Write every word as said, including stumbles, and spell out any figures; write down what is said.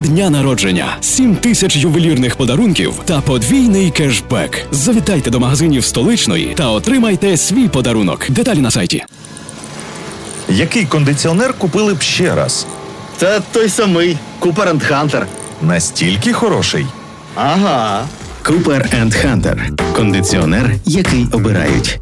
дня народження, сім тисяч ювелірних подарунків та подвійний кешбек. Завітайте до магазинів столичної та отримайте свій подарунок. Деталі на сайті. Який кондиціонер купили б ще раз? Та той самий Cooper енд Hunter. Настільки хороший? Ага. Cooper енд Hunter. Кондиціонер, який обирають.